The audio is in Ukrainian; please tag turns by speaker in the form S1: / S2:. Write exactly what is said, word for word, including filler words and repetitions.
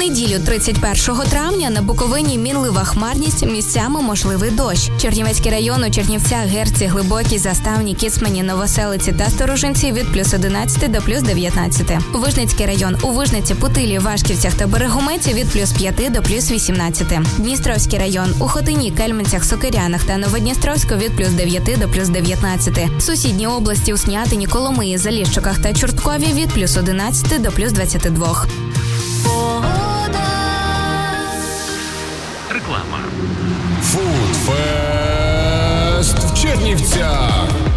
S1: неділю тридцять першого травня на Буковині мінлива хмарність, місцями можливий дощ. Чернівецький район у Чернівцях, Герці, Глибокій, Заставні, Кіцмані, Новоселиці та Сторожинці від плюс одинадцяти до плюс дев'ятнадцяти. Вижницький район у Вижниці, Путилі, Вашківцях та Берегометі від плюс п'яти до плюс вісімнадцяти. Дністровський район у Хотині, Кельменцях, Сокирянах та Новодністровську від плюс дев'яти до плюс дев'ятнадцяти. Сусідні області у Снятині, Коломиї, Заліщиках та Чорткові від плюс одинадцяти до плюс двадцяти двох.
S2: Реклама. Фудфест в Чернівцях.